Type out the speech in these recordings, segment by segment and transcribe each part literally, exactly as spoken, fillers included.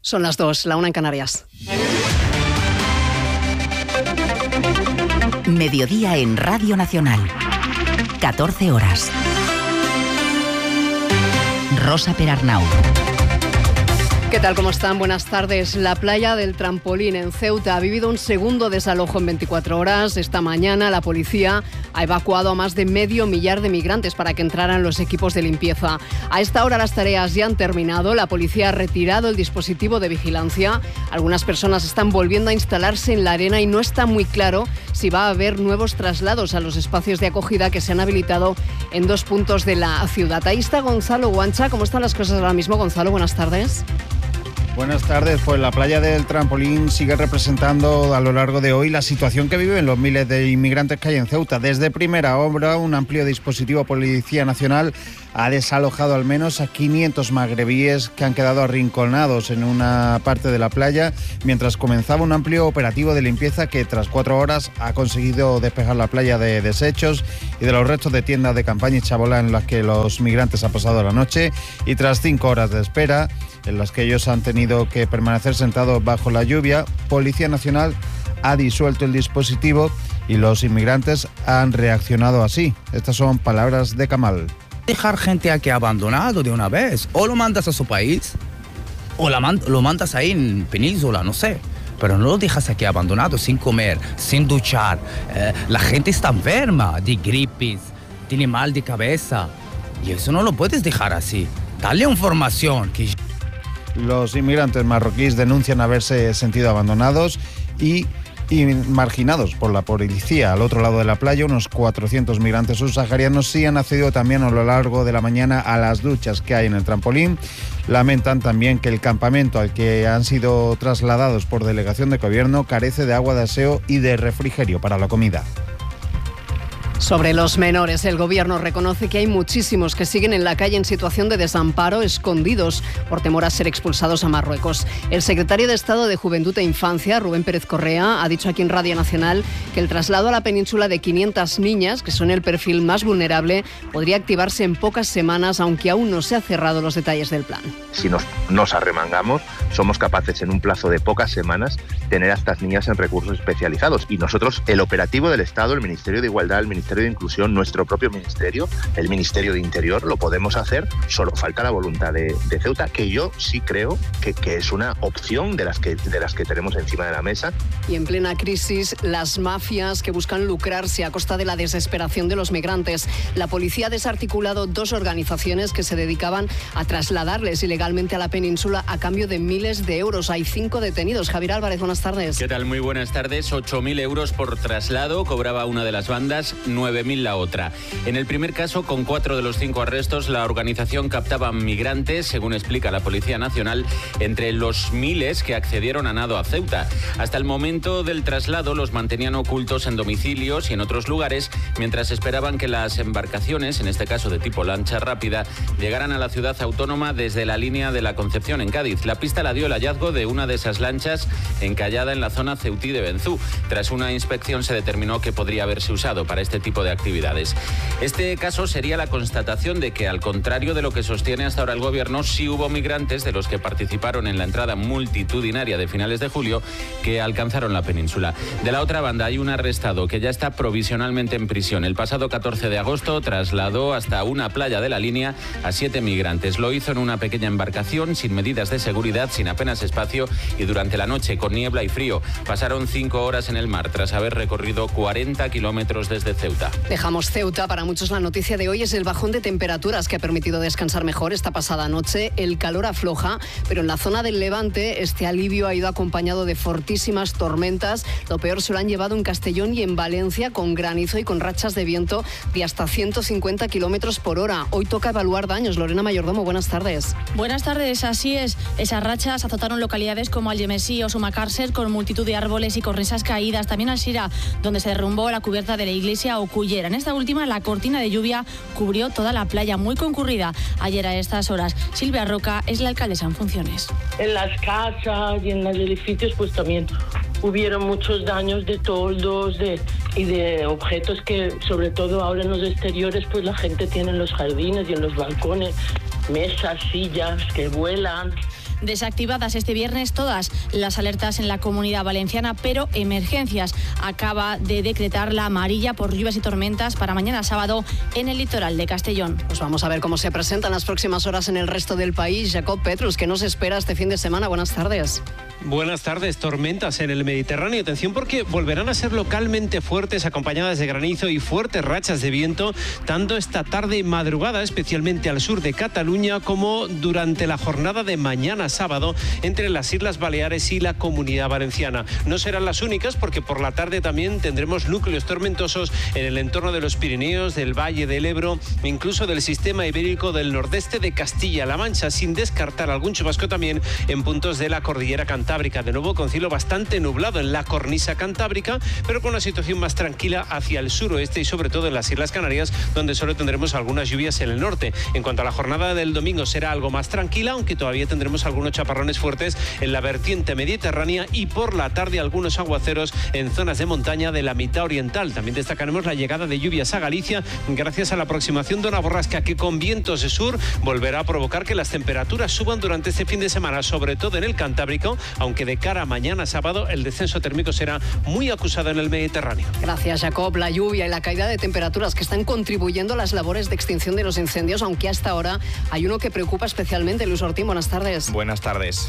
Son las dos, la una en Canarias. Mediodía en Radio Nacional. catorce horas. Rosa Perarnau. ¿Qué tal? ¿Cómo están? Buenas tardes. La playa del Trampolín en Ceuta ha vivido un segundo desalojo en veinticuatro horas. Esta mañana la policía ha evacuado a más de medio millar de migrantes para que entraran los equipos de limpieza. A esta hora las tareas ya han terminado. La policía ha retirado el dispositivo de vigilancia. Algunas personas están volviendo a instalarse en la arena y no está muy claro si va a haber nuevos traslados a los espacios de acogida que se han habilitado en dos puntos de la ciudad. Ahí está Gonzalo Guancha. ¿Cómo están las cosas ahora mismo, Gonzalo? Buenas tardes. Buenas tardes. Pues la playa del Trampolín sigue representando a lo largo de hoy la situación que viven los miles de inmigrantes que hay en Ceuta. Desde primera hora, un amplio dispositivo Policía Nacional ha desalojado al menos a quinientos magrebíes que han quedado arrinconados en una parte de la playa, mientras comenzaba un amplio operativo de limpieza que tras cuatro horas ha conseguido despejar la playa de desechos y de los restos de tiendas de campaña y chabola en las que los migrantes han pasado la noche, y tras cinco horas de espera en las que ellos han tenido que permanecer sentados bajo la lluvia, Policía Nacional ha disuelto el dispositivo y los inmigrantes han reaccionado así. Estas son palabras de Kamal. Dejar gente aquí abandonado de una vez, o lo mandas a su país, o la man- lo mandas ahí en Península, no sé. Pero no lo dejas aquí abandonado, sin comer, sin duchar. Eh, la gente está enferma de gripes, tiene mal de cabeza. Y eso no lo puedes dejar así. Dale información. Que... Los inmigrantes marroquíes denuncian haberse sentido abandonados y, y marginados por la policía. Al otro lado de la playa, unos cuatrocientos migrantes subsaharianos sí han accedido también a lo largo de la mañana a las duchas que hay en el Trampolín. Lamentan también que el campamento al que han sido trasladados por delegación de gobierno carece de agua de aseo y de refrigerio para la comida. Sobre los menores, el Gobierno reconoce que hay muchísimos que siguen en la calle en situación de desamparo, escondidos por temor a ser expulsados a Marruecos. El secretario de Estado de Juventud e Infancia, Rubén Pérez Correa, ha dicho aquí en Radio Nacional que el traslado a la península de quinientas niñas, que son el perfil más vulnerable, podría activarse en pocas semanas, aunque aún no se han cerrado los detalles del plan. Si nos, nos arremangamos, somos capaces en un plazo de pocas semanas tener a estas niñas en recursos especializados. Y nosotros, el operativo del Estado, el Ministerio de Igualdad, el Ministerio de Inclusión, nuestro propio ministerio, el Ministerio de Interior, lo podemos hacer, solo falta la voluntad de, de Ceuta, que yo sí creo que, que es una opción de las, que, de las que tenemos encima de la mesa. Y en plena crisis, las mafias que buscan lucrarse a costa de la desesperación de los migrantes. La policía ha desarticulado dos organizaciones que se dedicaban a trasladarles ilegalmente a la península a cambio de miles de euros. Hay cinco detenidos. Javier Álvarez, buenas tardes. ¿Qué tal? Muy buenas tardes. ocho mil euros por traslado cobraba una de las bandas, nueve mil la otra. En el primer caso, con cuatro de los cinco arrestos, la organización captaba migrantes, según explica la Policía Nacional, entre los miles que accedieron a nado a Ceuta. Hasta el momento del traslado los mantenían ocultos en domicilios y en otros lugares, mientras esperaban que las embarcaciones, en este caso de tipo lancha rápida, llegaran a la ciudad autónoma desde la línea de la Concepción en Cádiz. La pista la dio el hallazgo de una de esas lanchas encallada en la zona ceutí de Benzú. Tras una inspección se determinó que podría haberse usado para este tipo de actividades. Este caso sería la constatación de que, al contrario de lo que sostiene hasta ahora el Gobierno, sí hubo migrantes de los que participaron en la entrada multitudinaria de finales de julio que alcanzaron la península. De la otra banda hay un arrestado que ya está provisionalmente en prisión. El pasado catorce de agosto trasladó hasta una playa de la línea a siete migrantes. Lo hizo en una pequeña embarcación sin medidas de seguridad, sin apenas espacio y durante la noche con niebla y frío. Pasaron cinco horas en el mar tras haber recorrido cuarenta kilómetros desde Ceuta. Dejamos Ceuta. Para muchos la noticia de hoy es el bajón de temperaturas que ha permitido descansar mejor esta pasada noche. El calor afloja, pero en la zona del Levante este alivio ha ido acompañado de fortísimas tormentas. Lo peor se lo han llevado en Castellón y en Valencia, con granizo y con rachas de viento de hasta ciento cincuenta kilómetros por hora. Hoy toca evaluar daños. Lorena Mayordomo, buenas tardes. Buenas tardes, así es. Esas rachas azotaron localidades como Algemesí o Sumacàrcer, con multitud de árboles y cornisas caídas. También Alzira, donde se derrumbó la cubierta de la iglesia, o Cullera. En esta última, la cortina de lluvia cubrió toda la playa, muy concurrida ayer a estas horas. Silvia Roca es la alcaldesa en funciones. En las casas y en los edificios pues también hubieron muchos daños de toldos de, y de objetos que, sobre todo ahora en los exteriores, pues la gente tiene en los jardines y en los balcones, mesas, sillas que vuelan. desactivadas este viernes todas las alertas en la Comunidad Valenciana, pero Emergencias acaba de decretar la amarilla por lluvias y tormentas para mañana sábado en el litoral de Castellón. Pues vamos a ver cómo se presentan las próximas horas en el resto del país. Jacob Petrus, ¿qué nos espera este fin de semana? Buenas tardes. Buenas tardes. Tormentas en el Mediterráneo. Atención porque volverán a ser localmente fuertes, acompañadas de granizo y fuertes rachas de viento, tanto esta tarde y madrugada, especialmente al sur de Cataluña, como durante la jornada de mañana sábado entre las Islas Baleares y la Comunidad Valenciana. No serán las únicas porque por la tarde también tendremos núcleos tormentosos en el entorno de los Pirineos, del Valle del Ebro, incluso del sistema ibérico del nordeste de Castilla-La Mancha, sin descartar algún chubasco también en puntos de la cordillera cantábrica. De nuevo con cielo bastante nublado en la cornisa cantábrica, pero con una situación más tranquila hacia el suroeste y sobre todo en las Islas Canarias, donde solo tendremos algunas lluvias en el norte. En cuanto a la jornada del domingo, será algo más tranquila, aunque todavía tendremos algunos chaparrones fuertes en la vertiente mediterránea y por la tarde algunos aguaceros en zonas de montaña de la mitad oriental. También destacaremos la llegada de lluvias a Galicia gracias a la aproximación de una borrasca que con vientos de sur volverá a provocar que las temperaturas suban durante este fin de semana, sobre todo en el Cantábrico, aunque de cara a mañana sábado el descenso térmico será muy acusado en el Mediterráneo. Gracias, Jacob. La lluvia y la caída de temperaturas que están contribuyendo a las labores de extinción de los incendios, aunque hasta ahora hay uno que preocupa especialmente. Luis Ortín, buenas tardes. Buenas tardes.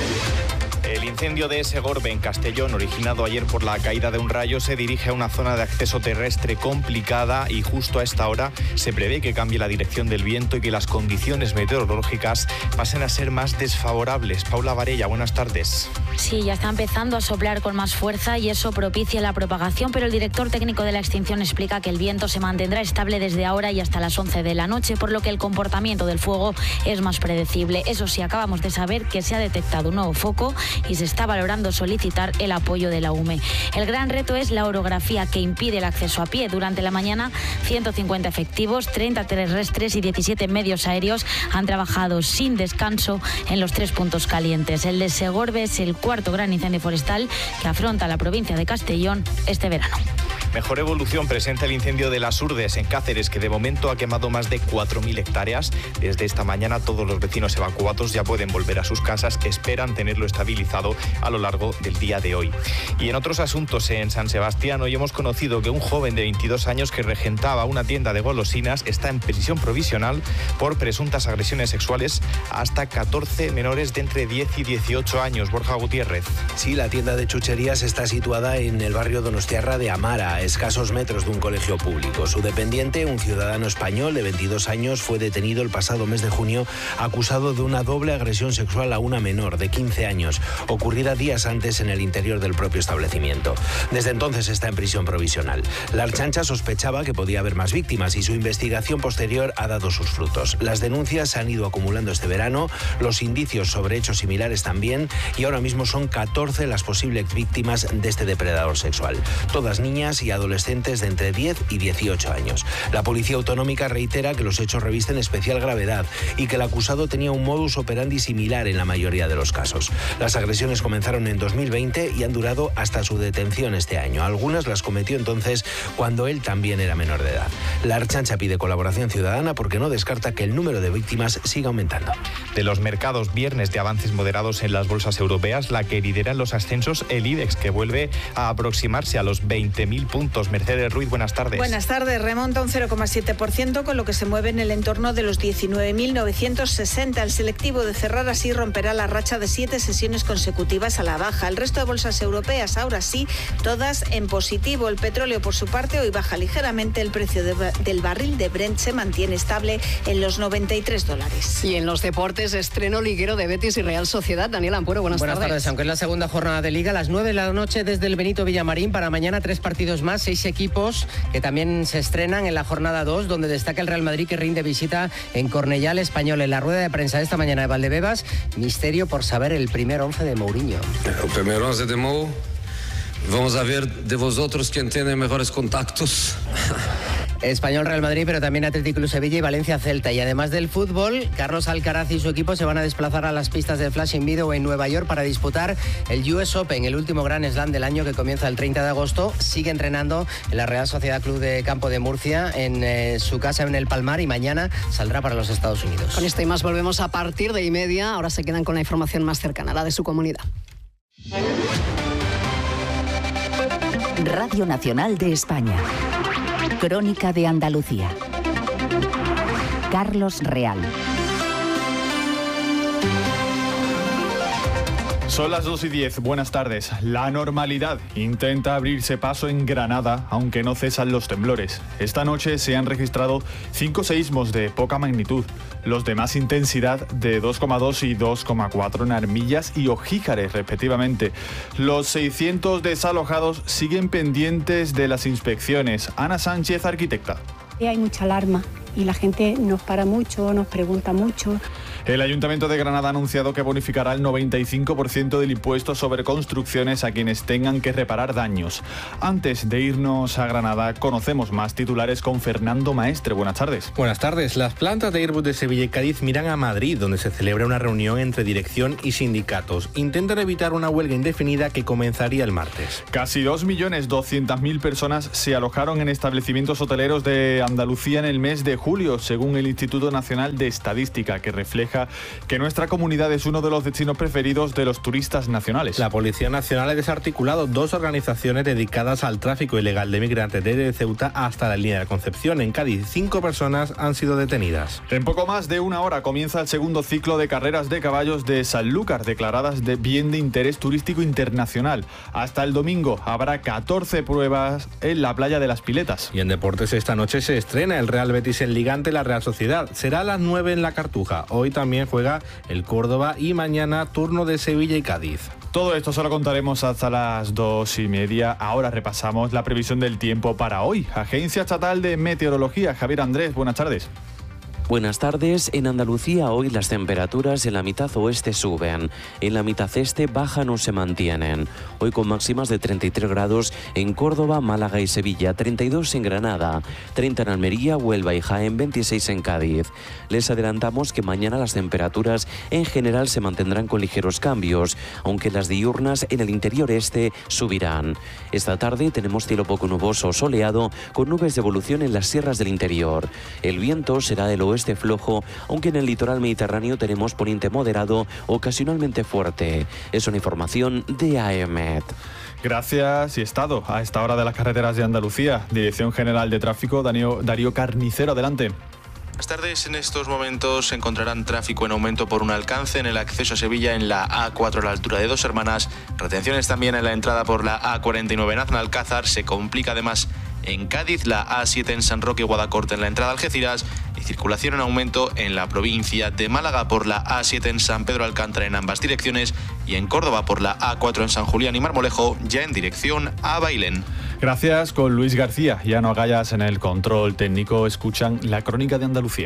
El incendio de Segorbe en Castellón, originado ayer por la caída de un rayo, se dirige a una zona de acceso terrestre complicada y justo a esta hora se prevé que cambie la dirección del viento y que las condiciones meteorológicas pasen a ser más desfavorables. Paula Varella, buenas tardes. Sí, ya está empezando a soplar con más fuerza y eso propicia la propagación, pero el director técnico de la extinción explica que el viento se mantendrá estable desde ahora y hasta las once de la noche, por lo que el comportamiento del fuego es más predecible. Eso sí, acabamos de saber que se ha detectado un nuevo foco y se está valorando solicitar el apoyo de la U M E. El gran reto es la orografía que impide el acceso a pie. Durante la mañana, ciento cincuenta efectivos, treinta terrestres y diecisiete medios aéreos han trabajado sin descanso en los tres puntos calientes. El de Segorbe es el cuarto gran incendio forestal que afronta la provincia de Castellón este verano. Mejor evolución presenta el incendio de las Urdes en Cáceres, que de momento ha quemado más de cuatro mil hectáreas. Desde esta mañana todos los vecinos evacuados ya pueden volver a sus casas, que esperan tenerlo estabilizado a lo largo del día de hoy. Y en otros asuntos, en San Sebastián, hoy hemos conocido que un joven de veintidós años que regentaba una tienda de golosinas está en prisión provisional por presuntas agresiones sexuales a hasta catorce menores de entre diez y dieciocho años. Borja Gutiérrez. Sí, la tienda de chucherías está situada en el barrio donostiarra de Amara, a escasos metros de un colegio público. Su dependiente, un ciudadano español de veintidós años, fue detenido el pasado mes de junio acusado de una doble agresión sexual a una menor de quince años, ocurrida días antes en el interior del propio establecimiento. Desde entonces está en prisión provisional. La Ertzaintza sospechaba que podía haber más víctimas y su investigación posterior ha dado sus frutos. Las denuncias se han ido acumulando este verano, los indicios sobre hechos similares también, y ahora mismo son catorce las posibles víctimas de este depredador sexual. Todas niñas y adolescentes de entre diez y dieciocho años. La Policía Autonómica reitera que los hechos revisten especial gravedad y que el acusado tenía un modus operandi similar en la mayoría de los casos. Las agresiones comenzaron en dos mil veinte y han durado hasta su detención este año. Algunas las cometió entonces cuando él también era menor de edad. La Ertzaintza pide colaboración ciudadana porque no descarta que el número de víctimas siga aumentando. De los mercados, viernes de avances moderados en las bolsas europeas, la que lidera en los ascensos el IBEX, que vuelve a aproximarse a los veinte mil puntos. Mercedes Ruiz, buenas tardes. Buenas tardes. Remonta un cero coma siete por ciento, con lo que se mueve en el entorno de los diecinueve mil novecientos sesenta. El selectivo de cerrar así romperá la racha de siete sesiones consecutivas a la baja. El resto de bolsas europeas, ahora sí, todas en positivo. El petróleo, por su parte, hoy baja ligeramente. El precio de, del barril de Brent se mantiene estable en los noventa y tres dólares. Y en los deportes, estreno liguero de Betis y Real Sociedad. Daniel Ampuero, buenas, buenas tardes. tardes. Aunque es la segunda jornada de Liga, a las nueve de la noche desde el Benito Villamarín. Para mañana tres partidos más, seis equipos que también se estrenan en la jornada dos, donde destaca el Real Madrid, que rinde visita en Cornellá al Español. En la rueda de prensa de esta mañana de Valdebebas, misterio por saber el primer once de Mourinho. El primer once de Mou, vamos a ver de vosotros quién tiene mejores contactos. Español Real Madrid, pero también Athletic Club Sevilla y Valencia Celta. Y además del fútbol, Carlos Alcaraz y su equipo se van a desplazar a las pistas del Flushing Meadows en Nueva York para disputar el U S Open, el último Grand Slam del año que comienza el treinta de agosto. Sigue entrenando en la Real Sociedad Club de Campo de Murcia, en eh, su casa en el Palmar, y mañana saldrá para los Estados Unidos. Con esto y más volvemos a partir de y media. Ahora se quedan con la información más cercana, la de su comunidad. Radio Nacional de España. Crónica de Andalucía. Carlos Real. Son las dos y diez, buenas tardes. La normalidad intenta abrirse paso en Granada, aunque no cesan los temblores. Esta noche se han registrado cinco seísmos de poca magnitud, los de más intensidad de dos coma dos y dos coma cuatro en Armillas y Ojíjares, respectivamente. Los seiscientos desalojados siguen pendientes de las inspecciones. Ana Sánchez, arquitecta. Hay mucha alarma y la gente nos para mucho, nos pregunta mucho. El Ayuntamiento de Granada ha anunciado que bonificará el noventa y cinco por ciento del impuesto sobre construcciones a quienes tengan que reparar daños. Antes de irnos a Granada, conocemos más titulares con Fernando Maestre. Buenas tardes. Buenas tardes. Las plantas de Airbus de Sevilla y Cádiz miran a Madrid, donde se celebra una reunión entre dirección y sindicatos. Intentan evitar una huelga indefinida que comenzaría el martes. Casi dos millones doscientas mil personas se alojaron en establecimientos hoteleros de Andalucía en el mes de julio, según el Instituto Nacional de Estadística, que refleja que nuestra comunidad es uno de los destinos preferidos de los turistas nacionales. La Policía Nacional ha desarticulado dos organizaciones dedicadas al tráfico ilegal de migrantes desde Ceuta hasta la línea de Concepción. En Cádiz, cinco personas han sido detenidas. En poco más de una hora comienza el segundo ciclo de carreras de caballos de Sanlúcar, declaradas de bien de interés turístico internacional. Hasta el domingo habrá catorce pruebas en la playa de las Piletas. Y en deportes, esta noche se estrena el Real Betis en Liga ante la Real Sociedad. Será a las nueve en la Cartuja. Hoy también También juega el Córdoba y mañana turno de Sevilla y Cádiz. Todo esto se lo contaremos hasta las dos y media. Ahora repasamos la previsión del tiempo para hoy. Agencia Estatal de Meteorología. Javier Andrés, buenas tardes. Buenas tardes. En Andalucía hoy las temperaturas en la mitad oeste suben, en la mitad este bajan o se mantienen. Hoy con máximas de treinta y tres grados en Córdoba, Málaga y Sevilla, treinta y dos en Granada, treinta en Almería, Huelva y Jaén, veintiséis en Cádiz. Les adelantamos que mañana las temperaturas en general se mantendrán con ligeros cambios, aunque las diurnas en el interior este subirán. Esta tarde tenemos cielo poco nuboso o soleado con nubes de evolución en las sierras del interior. El viento será del oeste oeste flojo, aunque en el litoral mediterráneo tenemos poniente moderado, ocasionalmente fuerte. Es una información de A E M E T. Gracias y estado a esta hora de las carreteras de Andalucía. Dirección General de Tráfico, Darío, Darío Carnicero, adelante. Buenas tardes. En estos momentos se encontrarán tráfico en aumento por un alcance en el acceso a Sevilla en la A cuatro a la altura de Dos Hermanas. Retenciones también en la entrada por la A cuarenta y nueve en Aznalcázar. Se complica además en Cádiz, la A siete en San Roque y Guadacorte en la entrada a Algeciras, y circulación en aumento en la provincia de Málaga por la A siete en San Pedro Alcántara en ambas direcciones, y en Córdoba por la A cuatro en San Julián y Marmolejo, ya en dirección a Bailén. Gracias. Con Luis García y Ano Gallas en el control técnico. Escuchan la Crónica de Andalucía.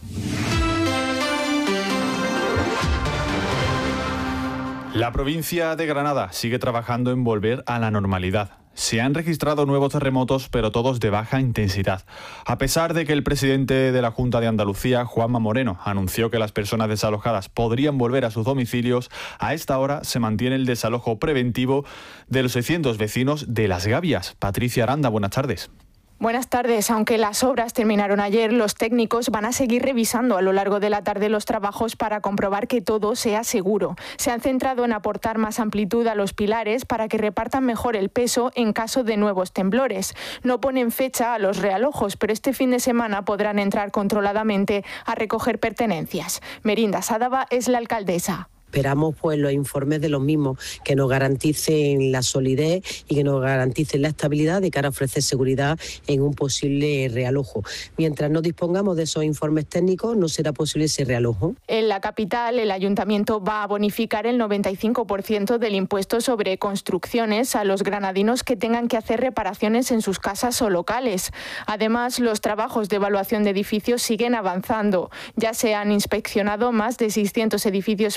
La provincia de Granada sigue trabajando en volver a la normalidad. Se han registrado nuevos terremotos, pero todos de baja intensidad. A pesar de que el presidente de la Junta de Andalucía, Juanma Moreno, anunció que las personas desalojadas podrían volver a sus domicilios, a esta hora se mantiene el desalojo preventivo de los seiscientos vecinos de Las Gavias. Patricia Aranda, buenas tardes. Buenas tardes. Aunque las obras terminaron ayer, los técnicos van a seguir revisando a lo largo de la tarde los trabajos para comprobar que todo sea seguro. Se han centrado en aportar más amplitud a los pilares para que repartan mejor el peso en caso de nuevos temblores. No ponen fecha a los realojos, pero este fin de semana podrán entrar controladamente a recoger pertenencias. Merinda Sádava es la alcaldesa. Esperamos pues los informes de los mismos que nos garanticen la solidez y que nos garanticen la estabilidad de cara a ofrecer seguridad en un posible realojo. Mientras no dispongamos de esos informes técnicos, no será posible ese realojo. En la capital, el ayuntamiento va a bonificar el noventa y cinco por ciento del impuesto sobre construcciones a los granadinos que tengan que hacer reparaciones en sus casas o locales. Además, los trabajos de evaluación de edificios siguen avanzando. Ya se han inspeccionado más de seiscientos edificios privados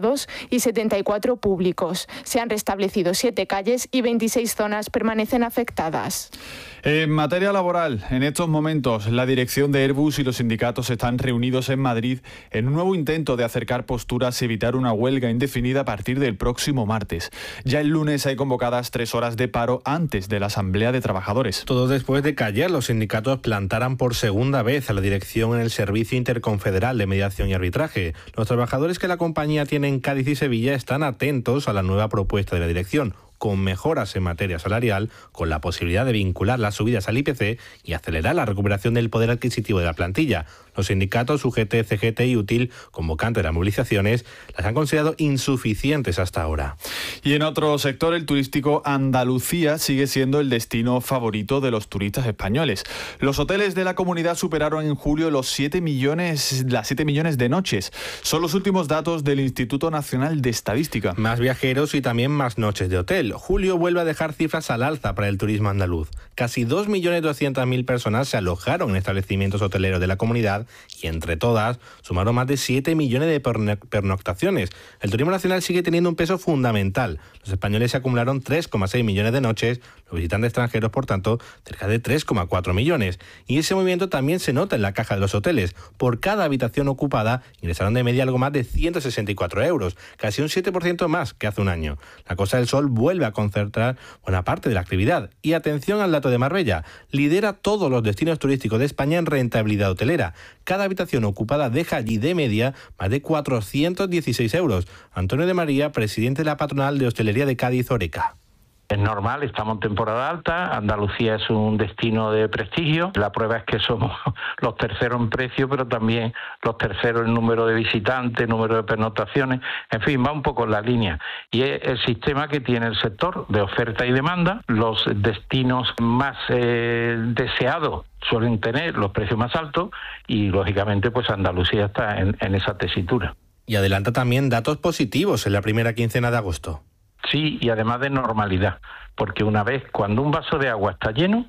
privados y setenta y cuatro públicos. Se han restablecido siete calles y veintiséis zonas permanecen afectadas. En materia laboral, en estos momentos la dirección de Airbus y los sindicatos están reunidos en Madrid en un nuevo intento de acercar posturas y evitar una huelga indefinida a partir del próximo martes. Ya el lunes hay convocadas tres horas de paro antes de la Asamblea de Trabajadores. Todo después de que ayer los sindicatos plantaran por segunda vez a la dirección en el Servicio Interconfederal de Mediación y Arbitraje. Los trabajadores que la compañía tiene en Cádiz y Sevilla están atentos a la nueva propuesta de la dirección, con mejoras en materia salarial, con la posibilidad de vincular las subidas al I P C y acelerar la recuperación del poder adquisitivo de la plantilla. Los sindicatos U G T, C G T y UTIL, convocantes de las movilizaciones, las han considerado insuficientes hasta ahora. Y en otro sector, el turístico, Andalucía sigue siendo el destino favorito de los turistas españoles. Los hoteles de la comunidad superaron en julio los siete millones, las siete millones de noches. Son los últimos datos del Instituto Nacional de Estadística. Más viajeros y también más noches de hotel. Julio vuelve a dejar cifras al alza para el turismo andaluz. Casi dos millones doscientas mil personas se alojaron en establecimientos hoteleros de la comunidad y entre todas sumaron más de siete millones de pernoctaciones. El turismo nacional sigue teniendo un peso fundamental. Los españoles se acumularon tres coma seis millones de noches, los visitantes extranjeros, por tanto, cerca de tres coma cuatro millones. Y ese movimiento también se nota en la caja de los hoteles. Por cada habitación ocupada ingresaron de media algo más de ciento sesenta y cuatro euros, casi un siete por ciento más que hace un año. La Costa del Sol vuelve a concentrar buena parte de la actividad. Y atención al dato de Marbella, lidera todos los destinos turísticos de España en rentabilidad hotelera. Cada habitación ocupada deja allí de media más de cuatrocientos dieciséis euros. Antonio de María, presidente de la patronal de hostelería de Cádiz, Oreca. Es normal, estamos en temporada alta, Andalucía es un destino de prestigio, la prueba es que somos los terceros en precio, pero también los terceros en número de visitantes, número de pernoctaciones, en fin, va un poco en la línea. Y es el sistema que tiene el sector de oferta y demanda. Los destinos más eh, deseados suelen tener los precios más altos y, lógicamente, pues Andalucía está en, en esa tesitura. Y adelanta también datos positivos en la primera quincena de agosto. Sí, y además de normalidad, porque una vez cuando un vaso de agua está lleno,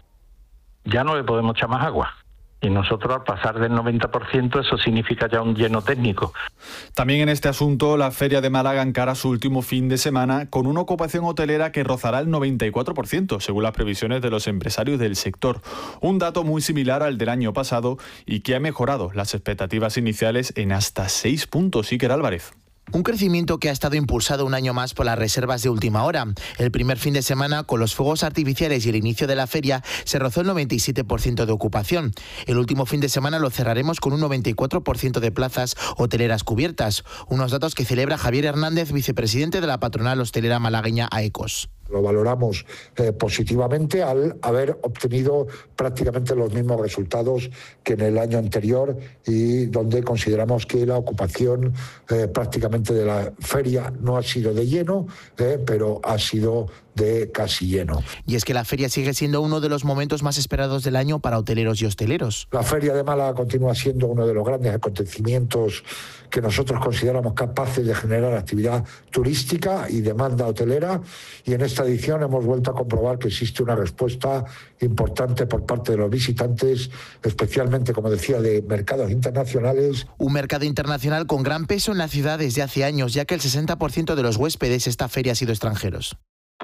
ya no le podemos echar más agua. Y nosotros, al pasar del noventa por ciento, eso significa ya un lleno técnico. También en este asunto, la Feria de Málaga encara su último fin de semana con una ocupación hotelera que rozará el noventa y cuatro por ciento, según las previsiones de los empresarios del sector. Un dato muy similar al del año pasado y que ha mejorado las expectativas iniciales en hasta seis puntos. Iker Álvarez. Un crecimiento que ha estado impulsado un año más por las reservas de última hora. El primer fin de semana, con los fuegos artificiales y el inicio de la feria, se rozó el noventa y siete por ciento de ocupación. El último fin de semana lo cerraremos con un noventa y cuatro por ciento de plazas hoteleras cubiertas. Unos datos que celebra Javier Hernández, vicepresidente de la patronal hostelera malagueña AECOS. Lo valoramos eh, positivamente al haber obtenido prácticamente los mismos resultados que en el año anterior y donde consideramos que la ocupación eh, prácticamente de la feria no ha sido de lleno, eh, pero ha sido de casi lleno. Y es que la feria sigue siendo uno de los momentos más esperados del año para hoteleros y hosteleros. La Feria de Málaga continúa siendo uno de los grandes acontecimientos que nosotros consideramos capaces de generar actividad turística y demanda hotelera, y en esta edición hemos vuelto a comprobar que existe una respuesta importante por parte de los visitantes, especialmente, como decía, de mercados internacionales. Un mercado internacional con gran peso en la ciudad desde hace años, ya que el sesenta por ciento de los huéspedes de esta feria ha sido extranjeros.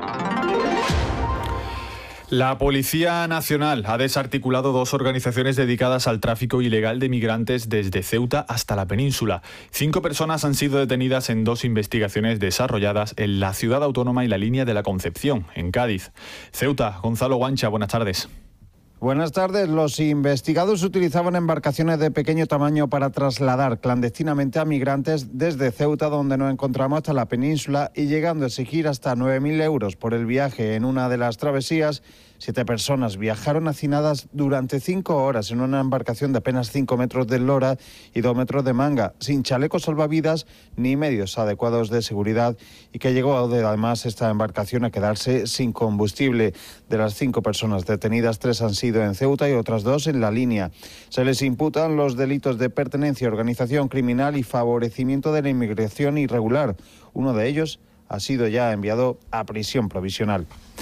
La Policía Nacional ha desarticulado dos organizaciones dedicadas al tráfico ilegal de migrantes desde Ceuta hasta la península. Cinco personas han sido detenidas en dos investigaciones desarrolladas en la ciudad autónoma y la línea de la Concepción, en Cádiz. Ceuta, Gonzalo Guancha, buenas tardes. Buenas tardes. Los investigados utilizaban embarcaciones de pequeño tamaño para trasladar clandestinamente a migrantes desde Ceuta, donde nos encontramos, hasta la península, y llegando a exigir hasta nueve mil euros por el viaje. En una de las travesías, siete personas viajaron hacinadas durante cinco horas en una embarcación de apenas cinco metros de eslora y dos metros de manga, sin chalecos salvavidas ni medios adecuados de seguridad, y que llegó además esta embarcación a quedarse sin combustible. De las cinco personas detenidas, tres han sido en Ceuta y otras dos en la línea. Se les imputan los delitos de pertenencia a organización criminal y favorecimiento de la inmigración irregular. Uno de ellos ha sido ya enviado a prisión provisional.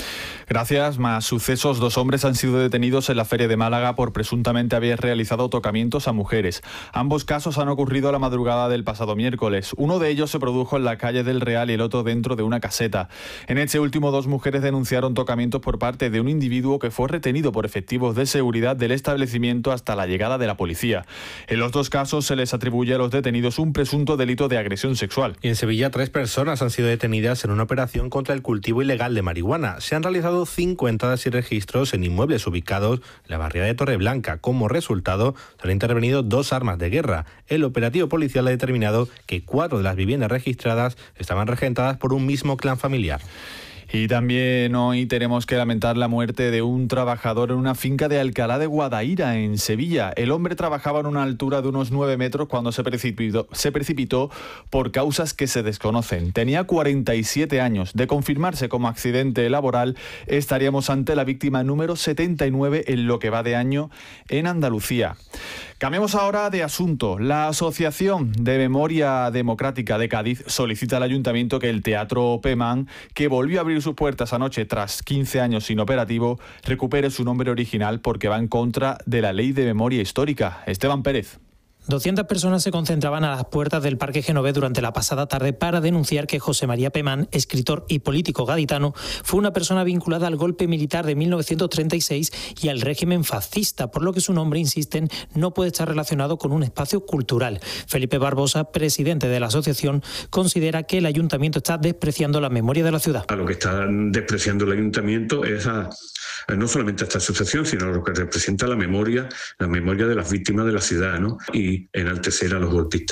Gracias. Más sucesos. Dos hombres han sido detenidos en la Feria de Málaga por presuntamente haber realizado tocamientos a mujeres. Ambos casos han ocurrido a la madrugada del pasado miércoles. Uno de ellos se produjo en la calle del Real y el otro dentro de una caseta. En este último, dos mujeres denunciaron tocamientos por parte de un individuo que fue retenido por efectivos de seguridad del establecimiento hasta la llegada de la policía. En los dos casos se les atribuye a los detenidos un presunto delito de agresión sexual. Y en Sevilla, tres personas han sido detenidas en una operación contra el cultivo ilegal de marihuana. Se han realizado cinco entradas y registros en inmuebles ubicados en la barriada de Torreblanca. Como resultado, se han intervenido dos armas de guerra. El operativo policial ha determinado que cuatro de las viviendas registradas estaban regentadas por un mismo clan familiar. Y también hoy tenemos que lamentar la muerte de un trabajador en una finca de Alcalá de Guadaira, en Sevilla. El hombre trabajaba en una altura de unos nueve metros cuando se precipitó, se precipitó por causas que se desconocen. Tenía cuarenta y siete años. De confirmarse como accidente laboral, estaríamos ante la víctima número setenta y nueve en lo que va de año en Andalucía. Cambiemos ahora de asunto. La Asociación de Memoria Democrática de Cádiz solicita al Ayuntamiento que el Teatro Pemán, que volvió a abrir sus puertas anoche tras quince años sin operativo, recupere su nombre original porque va en contra de la Ley de Memoria Histórica. Esteban Pérez. doscientas personas se concentraban a las puertas del Parque Genovés durante la pasada tarde para denunciar que José María Pemán, escritor y político gaditano, fue una persona vinculada al golpe militar de mil novecientos treinta y seis y al régimen fascista, por lo que su nombre, insisten, no puede estar relacionado con un espacio cultural. Felipe Barbosa, presidente de la asociación, considera que el ayuntamiento está despreciando la memoria de la ciudad. A lo que está despreciando el ayuntamiento es a, no solamente a esta asociación, sino a lo que representa la memoria, la memoria de las víctimas de la ciudad, ¿no? Y enaltecer a los golpistas.